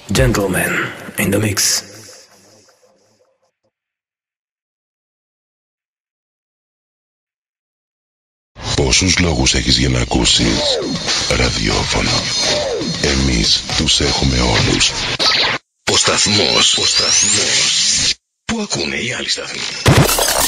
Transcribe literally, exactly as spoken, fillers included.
Gentlemen in the mix. Πόσους λόγους έχεις για να ακούσεις ραδιόφωνο? Εμείς τους έχουμε όλους. Ο σταθμός, ο σταθμός που ακούνε οι άλλοι σταθμοί.